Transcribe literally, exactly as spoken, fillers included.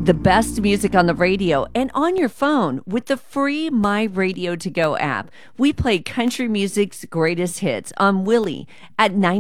the best music on the radio and on your phone with the free My Radio To Go app. We play country music's greatest hits on Willie at